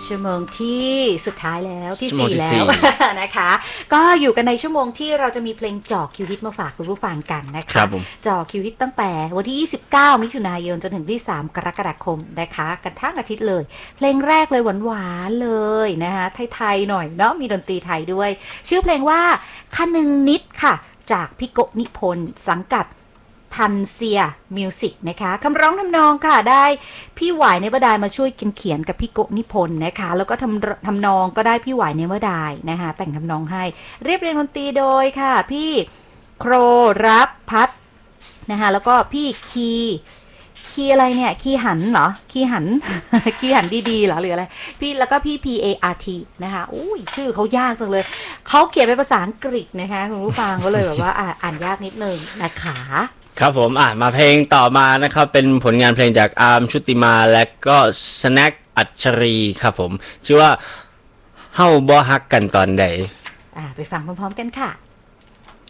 ชั่วโมงที่สุดท้ายแล้วที่ชั่วโมง 4 ที่แล้วสี่นะคะก็อยู่กันในชั่วโมงที่เราจะมีเพลงเจาะคิวฮิตมาฝากคุณผู้ฟังกันนะครัคะบผมเจาะคิวฮิตตั้งแต่วันที่ 29 มิถุนายนจนถึงที่ 3 กรกฎาคมนะคะกันทั้งอาทิตย์เลย เพลงแรกเลยหวานๆเลยนะคะไทยๆหน่อยเนาะมีดนตรีไทยด้วย ชื่อเพลงว่าคนึงนิดค่ะจากพี่โกนิพนธ์สังกัดทันเซียมิวสิกนะคะคำร้องทำนองค่ะได้พี่หวายเนวดายมาช่วยเขียนกับพี่โกนิพนธ์นะคะแล้วก็ทำนองก็ได้พี่หวายเนวดายนะคะแต่งทำนองให้เรียบเรียงดนตรีโดยค่ะพี่โครรับพัดนะคะแล้วก็พี่คีอะไรเนี่ยคีหันเหรอคีหัน คีหันดีๆเหรอหรืออะไรพี่แล้วก็พี่ PART นะคะอุ้ยชื่อเขายากจังเลยเขาเขียนเป็นภาษาอังกฤษนะคะคุณผู้ฟังก็เลยแบบว่าอ่านยากนิดนึงนะคะครับผมมาเพลงต่อมานะครับเป็นผลงานเพลงจากอาร์มชุติมาและก็สแน็คอัญชรีครับผมชื่อว่าเฮาบ่ฮักกันตอนใดไปฟังพร้อมๆกันค่ะ